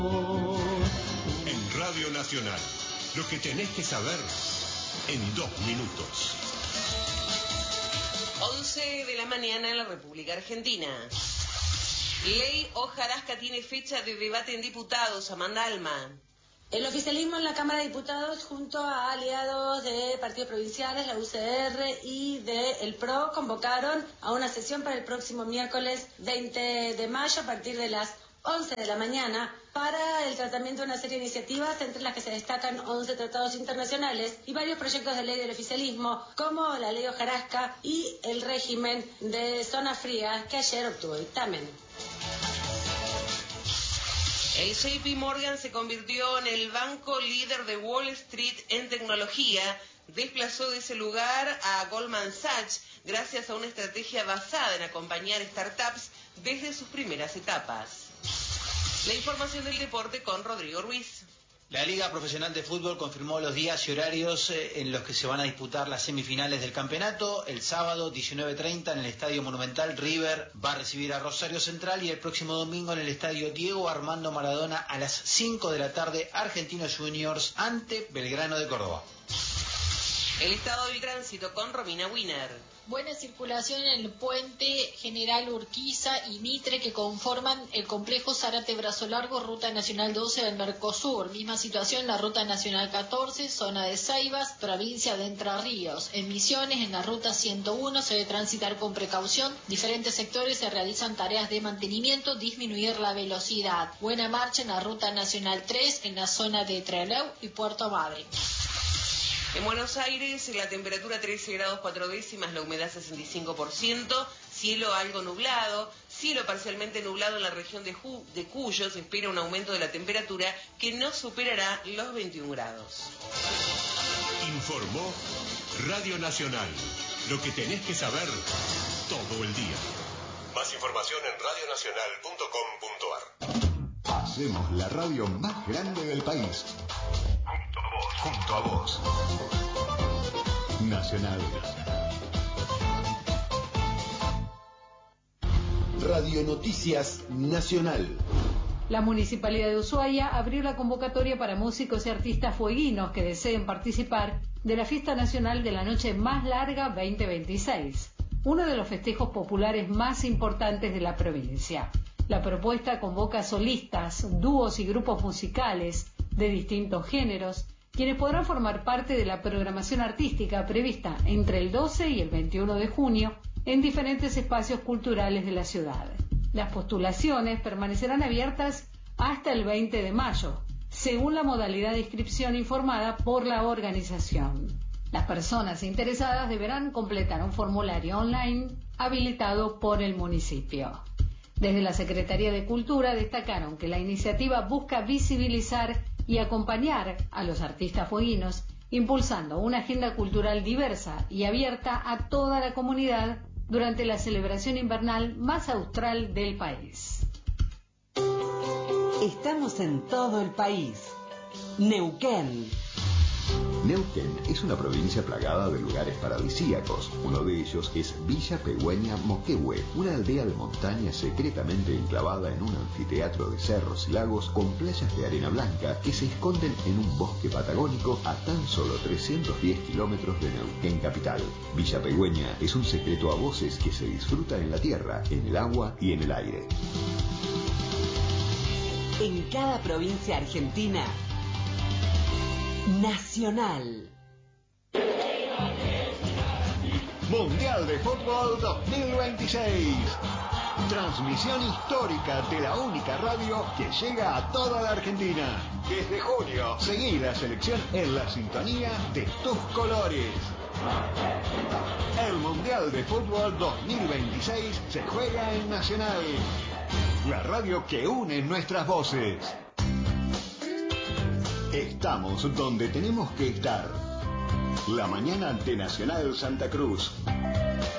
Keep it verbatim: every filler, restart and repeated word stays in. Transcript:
En Radio Nacional, lo que tenés que saber en dos minutos. once de la mañana en la República Argentina. Ley Hojarasca tiene fecha de debate en diputados. Amanda Alma. El oficialismo en la Cámara de Diputados, junto a aliados de partidos provinciales, la U C R y de el P R O, convocaron a una sesión para el próximo miércoles veinte de mayo a partir de las once de la mañana para el tratamiento de una serie de iniciativas, entre las que se destacan once tratados internacionales y varios proyectos de ley del oficialismo, como la Ley Hojarasca y el régimen de zona fría, que ayer obtuvo dictamen. El J P Morgan se convirtió en el banco líder de Wall Street en tecnología. Desplazó de ese lugar a Goldman Sachs gracias a una estrategia basada en acompañar startups desde sus primeras etapas. La información del deporte con Rodrigo Ruiz. La Liga Profesional de Fútbol confirmó los días y horarios en los que se van a disputar las semifinales del campeonato. El sábado, diecinueve treinta, en el Estadio Monumental, River va a recibir a Rosario Central, y el próximo domingo en el Estadio Diego Armando Maradona a las cinco de la tarde, Argentinos Juniors ante Belgrano de Córdoba. El estado del tránsito con Romina Wiener. Buena circulación en el puente General Urquiza y Mitre, que conforman el complejo Zárate Brazo Largo, Ruta Nacional doce del Mercosur. Misma situación en la Ruta Nacional catorce, zona de Ceibas, provincia de Entre Ríos. En Misiones, en la Ruta ciento uno, se debe transitar con precaución. Diferentes sectores se realizan tareas de mantenimiento, disminuir la velocidad. Buena marcha en la Ruta Nacional tres, en la zona de Trelew y Puerto Madre. En Buenos Aires, la temperatura trece grados cuatro décimas, la humedad sesenta y cinco por ciento, cielo algo nublado, cielo parcialmente nublado en la región de, Ju- de Cuyo. Se espera un aumento de la temperatura que no superará los veintiún grados. Informó Radio Nacional, lo que tenés que saber todo el día. Más información en radio nacional punto com punto ar. Hacemos la radio más grande del país. Junto a vos. Nacional. Radio Noticias Nacional. La Municipalidad de Ushuaia abrió la convocatoria para músicos y artistas fueguinos que deseen participar de la Fiesta Nacional de la Noche Más Larga veinte veintiséis, uno de los festejos populares más importantes de la provincia. La propuesta convoca solistas, dúos y grupos musicales de distintos géneros, quienes podrán formar parte de la programación artística prevista entre el doce y el veintiuno de junio en diferentes espacios culturales de la ciudad. Las postulaciones permanecerán abiertas hasta el veinte de mayo, según la modalidad de inscripción informada por la organización. Las personas interesadas deberán completar un formulario online habilitado por el municipio. Desde la Secretaría de Cultura destacaron que la iniciativa busca visibilizar y acompañar a los artistas fueguinos, impulsando una agenda cultural diversa y abierta a toda la comunidad durante la celebración invernal más austral del país. Estamos en todo el país. Neuquén. Neuquén es una provincia plagada de lugares paradisíacos. Uno de ellos es Villa Pegüeña Moquehue, una aldea de montaña secretamente enclavada en un anfiteatro de cerros y lagos con playas de arena blanca que se esconden en un bosque patagónico a tan solo trescientos diez kilómetros de Neuquén capital. Villa Pegüeña es un secreto a voces que se disfruta en la tierra, en el agua y en el aire. En cada provincia argentina, Nacional. Mundial de Fútbol dos mil veintiséis. Transmisión histórica de la única radio que llega a toda la Argentina. Desde junio, seguí la selección en la sintonía de tus colores. El Mundial de Fútbol dos mil veintiséis se juega en Nacional, la radio que une nuestras voces. Estamos donde tenemos que estar. La mañana de Nacional Santa Cruz.